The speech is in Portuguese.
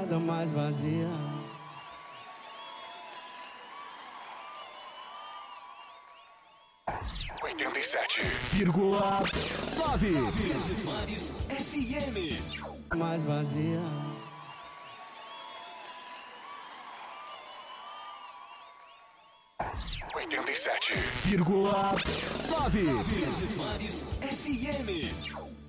cada mais vazia. 87,9 Verdes Mares FM. Mais vazia. 87,9 Verdes Mares FM.